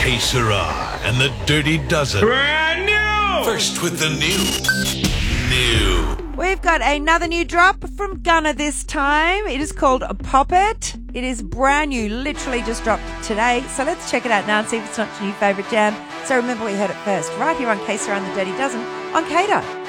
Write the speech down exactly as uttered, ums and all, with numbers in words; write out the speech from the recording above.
Que Sera and the Dirty Dozen. Brand new! First with the new. New. We've got another new drop from Gunner this time. It is called Pop It. It is brand new, literally just dropped today. So let's check it out now and see if it's not your new favourite jam. So remember, we heard it first right here on Que Sera and the Dirty Dozen on Kato.